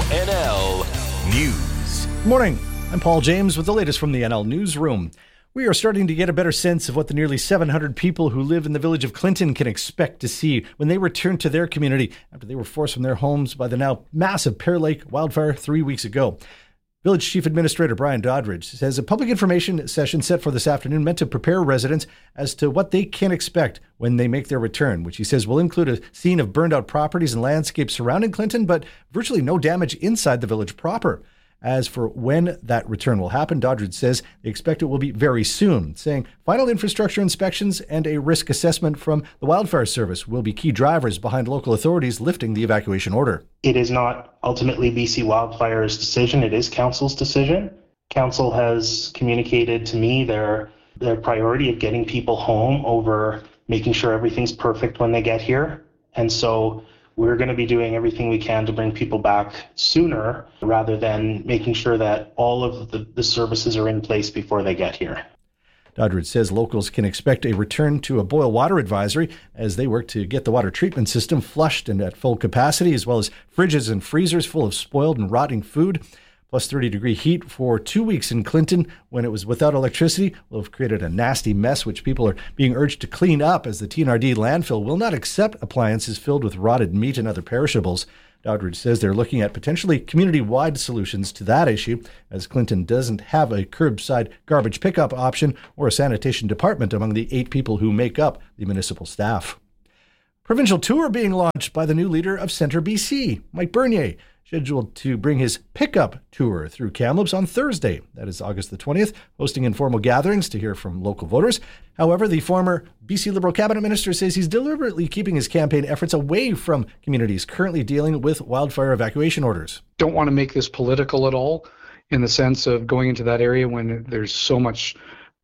NL News. Good morning. I'm Paul James with the latest from the NL Newsroom. We are starting to get a better sense of what the nearly 700 people who live in the village of Clinton can expect to see when they return to their community after they were forced from their homes by the now massive Pear Lake wildfire 3 weeks ago. Village Chief Administrator Brian Doddridge says a public information session set for this afternoon meant to prepare residents as to what they can expect when they make their return, which he says will include a scene of burned out properties and landscapes surrounding Clinton, but virtually no damage inside the village proper. As for when that return will happen, Doddridge says they expect it will be very soon, saying final infrastructure inspections and a risk assessment from the Wildfire Service will be key drivers behind local authorities lifting the evacuation order. It is not ultimately BC Wildfire's decision, it is Council's decision. Council has communicated to me their priority of getting people home over making sure everything's perfect when they get here. And so we're going to be doing everything we can to bring people back sooner rather than making sure that all of the services are in place before they get here. Doddridge says locals can expect a return to a boil water advisory as they work to get the water treatment system flushed and at full capacity, as well as fridges and freezers full of spoiled and rotting food. Plus 30-degree heat for 2 weeks in Clinton when it was without electricity will have created a nasty mess, which people are being urged to clean up as the TNRD landfill will not accept appliances filled with rotted meat and other perishables. Doddridge says they're looking at potentially community-wide solutions to that issue, as Clinton doesn't have a curbside garbage pickup option or a sanitation department among the 8 people who make up the municipal staff. Provincial tour being launched by the new leader of Centre BC, Mike Bernier, scheduled to bring his pickup tour through Kamloops on Thursday. That is August the 20th, hosting informal gatherings to hear from local voters. However, the former BC Liberal cabinet minister says he's deliberately keeping his campaign efforts away from communities currently dealing with wildfire evacuation orders. Don't want to make this political at all in the sense of going into that area when there's so much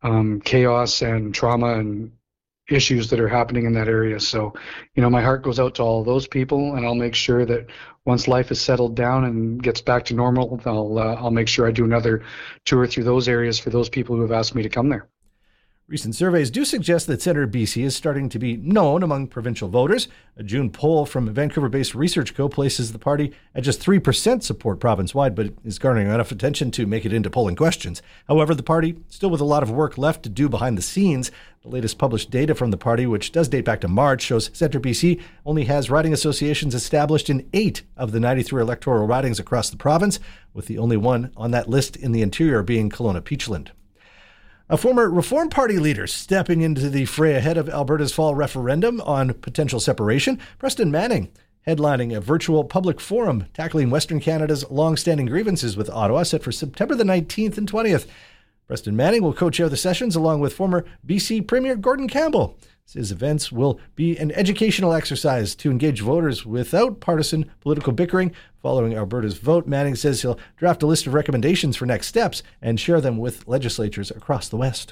chaos and trauma and issues that are happening in that area. So, my heart goes out to all those people, and I'll make sure that once life is settled down and gets back to normal, I'll make sure I do another tour through those areas for those people who have asked me to come there. Recent surveys do suggest that Centre BC is starting to be known among provincial voters. A June poll from Vancouver-based Research Co. places the party at just 3% support province-wide, but is garnering enough attention to make it into polling questions. However, the party still with a lot of work left to do behind the scenes. The latest published data from the party, which does date back to March, shows Centre BC only has riding associations established in 8 of the 93 electoral ridings across the province, with the only one on that list in the interior being Kelowna-Peachland. A former Reform Party leader stepping into the fray ahead of Alberta's fall referendum on potential separation, Preston Manning, headlining a virtual public forum tackling Western Canada's long-standing grievances with Ottawa, set for September the 19th and 20th. Preston Manning will co-chair the sessions along with former BC Premier Gordon Campbell. His events will be an educational exercise to engage voters without partisan political bickering. Following Alberta's vote, Manning says he'll draft a list of recommendations for next steps and share them with legislatures across the West.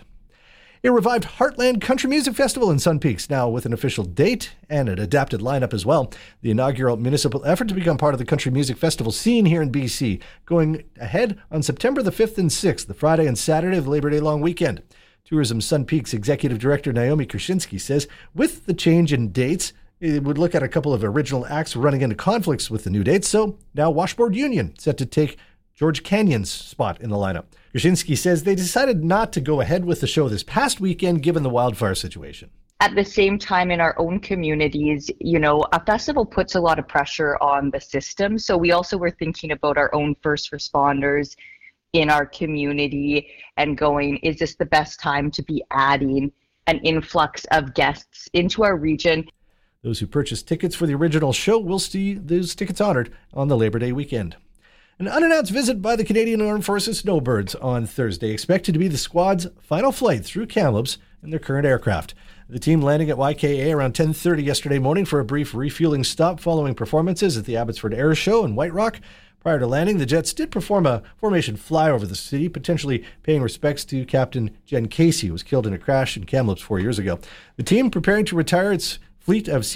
A revived Heartland Country Music Festival in Sun Peaks, now with an official date and an adapted lineup as well. The inaugural municipal effort to become part of the country music festival scene here in BC, going ahead on September the 5th and 6th, the Friday and Saturday of the Labor Day long weekend. Tourism Sun Peaks Executive Director Naomi Krasinski says with the change in dates, it would look at a couple of original acts running into conflicts with the new dates, so now Washboard Union set to take George Canyon's spot in the lineup. Krasinski says they decided not to go ahead with the show this past weekend given the wildfire situation. At the same time, in our own communities, a festival puts a lot of pressure on the system, so we also were thinking about our own first responders in our community and going, is this the best time to be adding an influx of guests into our region? Those who purchased tickets for the original show will see those tickets honored on the Labor Day weekend. An unannounced visit by the Canadian Armed Forces Snowbirds on Thursday, expected to be the squad's final flight through Kamloops in their current aircraft. The team landing at YKA around 10:30 yesterday morning for a brief refueling stop following performances at the Abbotsford Air Show in White Rock. Prior to landing, the Jets did perform a formation fly over the city, potentially paying respects to Captain Jen Casey, who was killed in a crash in Kamloops 4 years ago. The team preparing to retire its fleet of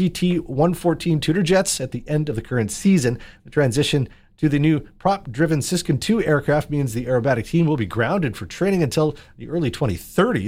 CT-114 Tudor jets at the end of the current season. The transition to the new prop-driven Siskin II aircraft means the aerobatic team will be grounded for training until the early 2030s.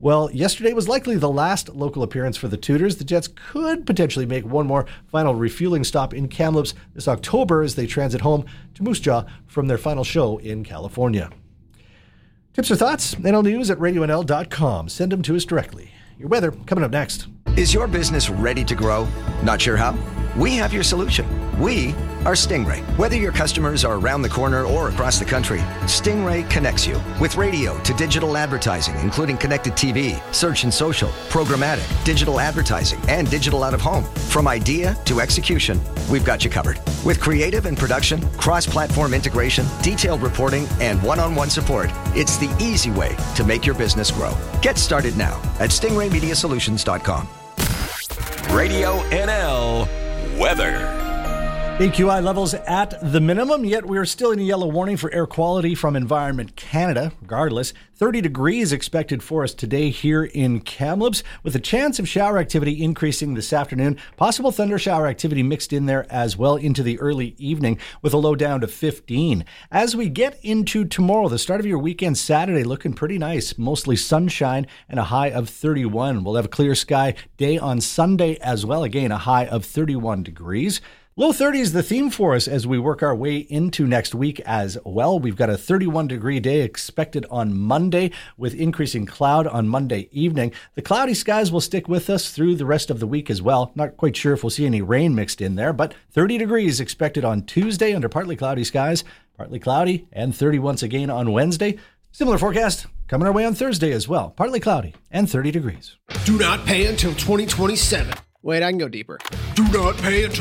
Well, yesterday was likely the last local appearance for the Tudors. The Jets could potentially make one more final refueling stop in Kamloops this October as they transit home to Moose Jaw from their final show in California. Tips or thoughts? NLnews@radionl.com. Send them to us directly. Your weather coming up next. Is your business ready to grow? Not sure how? We have your solution. We are Stingray. Whether your customers are around the corner or across the country, Stingray connects you with radio to digital advertising, including connected TV, search and social, programmatic, digital advertising, and digital out of home. From idea to execution, we've got you covered. With creative and production, cross-platform integration, detailed reporting, and one-on-one support, it's the easy way to make your business grow. Get started now at stingraymediasolutions.com. Radio NL weather. AQI levels at the minimum, yet we're still in a yellow warning for air quality from Environment Canada. Regardless, 30 degrees expected for us today here in Kamloops, with a chance of shower activity increasing this afternoon. Possible thunder shower activity mixed in there as well into the early evening, with a low down to 15. As we get into tomorrow, the start of your weekend Saturday looking pretty nice. Mostly sunshine and a high of 31. We'll have a clear sky day on Sunday as well. Again, a high of 31 degrees. Low 30s the theme for us as we work our way into next week as well. We've got a 31-degree day expected on Monday with increasing cloud on Monday evening. The cloudy skies will stick with us through the rest of the week as well. Not quite sure if we'll see any rain mixed in there, but 30 degrees expected on Tuesday under partly cloudy skies, partly cloudy, and 30 once again on Wednesday. Similar forecast coming our way on Thursday as well. Partly cloudy and 30 degrees. Do not pay until 2027. Wait, I can go deeper. Do not pay until